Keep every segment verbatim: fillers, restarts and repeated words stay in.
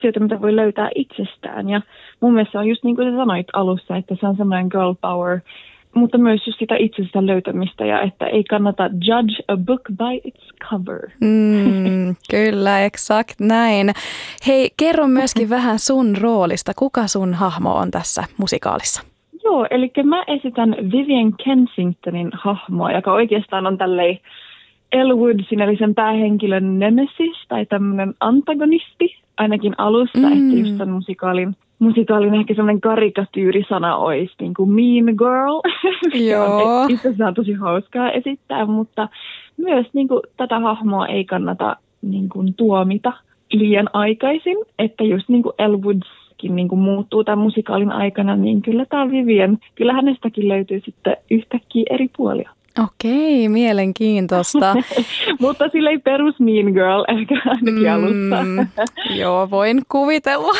asioita, mitä voi löytää itsestään. Ja mun mielestä se on just niin kuin sä sanoit alussa, että se on semmoinen girl power, mutta myös just sitä itsestään löytämistä ja että ei kannata judge a book by its cover. Mm, kyllä, exakt näin. Hei, kerro myöskin vähän sun roolista. Kuka sun hahmo on tässä musikaalissa? Joo, eli mä esitän Vivian Kensingtonin hahmoa, joka oikeastaan on tälleen Elwood, siinä oli sen päähenkilön nemesis tai tämmöinen antagonisti, ainakin alussa, mm. että just sen musikaalin, musikaalin ehkä semmoinen karikatyyrisana olisi niin kuin mean girl. Joo. Itse asiassa on tosi hauskaa esittää, mutta myös niin kuin, tätä hahmoa ei kannata niin kuin, tuomita liian aikaisin, että just niin kuin Elwoodskin niin kuin muuttuu tämän musikaalin aikana, niin kyllä tämä Vivian, kyllä hänestäkin löytyy sitten yhtäkkiä eri puolia. Okei, mielenkiintoista. Mutta sillä ei perus mean girl ehkä ainakin mm, alussa. Joo, voin kuvitella.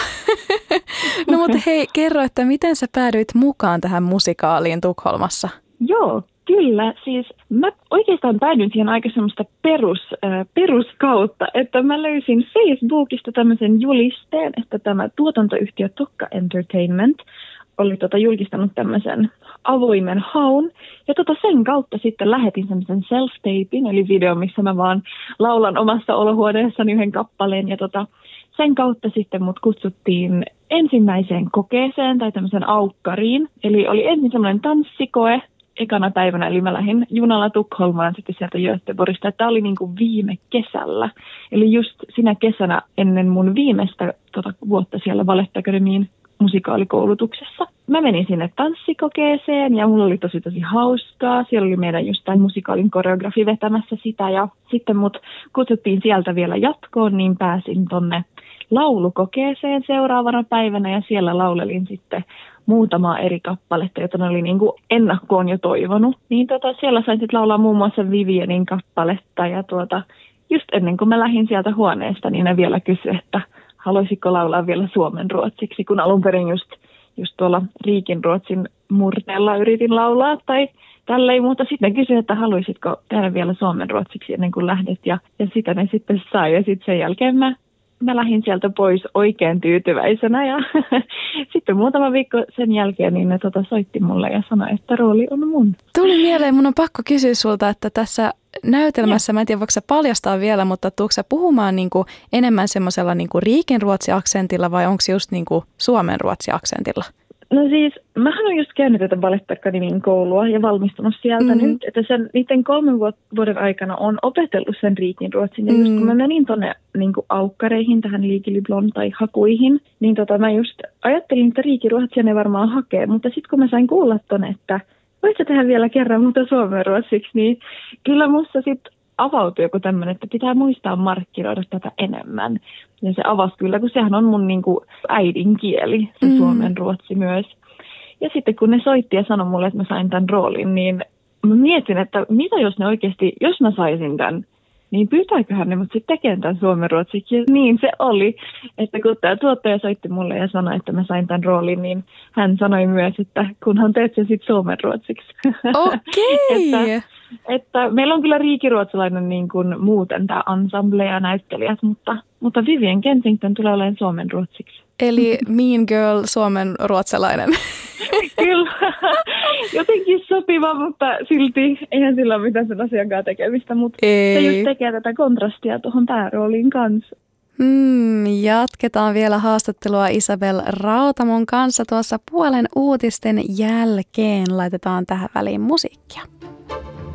No mutta hei, kerro, että miten sä päädyit mukaan tähän musikaaliin Tukholmassa? Joo, kyllä. Siis mä oikeastaan päädyin siihen aika semmoista perus, äh, peruskautta, että mä löysin Facebookista tämmöisen julisteen, että tämä tuotantoyhtiö Tokka Entertainment oli tota julkistanut tämmöisen avoimen haun. Ja tota sen kautta sitten lähetin semmoisen self-tapin, eli video, missä mä vaan laulan omassa olohuoneessani yhden kappaleen. Ja tota, sen kautta sitten mut kutsuttiin ensimmäiseen kokeeseen tai tämmöisen aukkariin. Eli oli ensin semmoinen tanssikoe ekana päivänä, eli mä lähdin junalla Tukholmaan sitten sieltä Göteborgista. Tämä oli niin kuin viime kesällä. Eli just sinä kesänä ennen mun viimeistä tota, vuotta siellä Ballet Academyin musikaalikoulutuksessa. Mä menin sinne tanssikokeeseen ja mulla oli tosi tosi hauskaa. Siellä oli meidän just tämän musikaalin koreografi vetämässä sitä ja sitten mut kutsuttiin sieltä vielä jatkoon, niin pääsin tonne laulukokeeseen seuraavana päivänä ja siellä laulelin sitten muutamaa eri kappaletta, jota ne oli niin kuin ennakkoon jo toivonut. Niin tota, siellä sain sitten laulaa muun muassa Vivianin kappaletta ja tuota, just ennen kuin mä lähdin sieltä huoneesta, niin ne vielä kysyi, että haluaisitko laulaa vielä suomen ruotsiksi, kun alun perin just, just tuolla Riikin ruotsin murteella yritin laulaa tai tälleen, mutta sitten kysyin, että haluaisitko tehdä vielä suomen ruotsiksi ennen kuin lähdet ja, ja sitä ne sitten sai ja sitten sen jälkeen mä, mä lähdin sieltä pois oikein tyytyväisenä ja sitten muutama viikko sen jälkeen niin ne tota soitti mulle ja sanoi, että rooli on mun. Tuli mieleen, mun on pakko kysyä sulta, että tässä näytelmässä, mä en tiedä voiko sä paljastaa vielä, mutta tuutko sä puhumaan niinku enemmän semmoisella niinku Riikin ruotsi-aksentilla vai onko just niinku Suomen ruotsi-aksentilla? No siis, mähän olen just käynyt tätä Ballet Academyin koulua ja valmistunut sieltä mm. nyt, että sen niiden kolmen vuoden aikana on opetellut sen Riikin ruotsin. Ja mm. just kun mä menin tonne niin kuin aukkareihin, tähän Legally Blonde tai hakuihin, niin tota mä just ajattelin, että Riikin ruotsia ne varmaan hakee. Mutta sitten kun mä sain kuulla tonne, että voit sä tehdä vielä kerran muuta suomen ruotsiksi, niin kyllä musta sitten avautui joku tämmöinen, että pitää muistaa markkinoida tätä enemmän. Ja se avasi kyllä, kun sehän on mun niinku äidinkieli, se mm. suomen ruotsi myös. Ja sitten kun ne soitti ja sanoi mulle, että mä sain tämän roolin, niin mä mietin, että mitä jos ne oikeasti, jos mä saisin tämän, niin pyytääköhän ne mut sitten tekemään tämän suomen ruotsiksi. Ja niin se oli, että kun tämä tuottaja soitti mulle ja sanoi, että mä sain tämän roolin, niin hän sanoi myös, että kunhan teet sen sitten suomen ruotsiksi. Okei! Okay. että, että meillä on kyllä riikiruotsalainen niin kuin muuten tämä ensemble ja näyttelijät, mutta, mutta Vivian Kensington tulee olemaan suomen ruotsiksi. Eli Mean Girl suomen ruotsalainen. Kyllä, jotenkin sopiva, mutta silti eihän sillä ole mitään sen asiankaan tekemistä, mutta Ei. se just tekee tätä kontrastia tuohon päärooliin kanssa. Hmm, jatketaan vielä haastattelua Isabel Rautamon kanssa tuossa puolen uutisten jälkeen. Laitetaan tähän väliin musiikkia.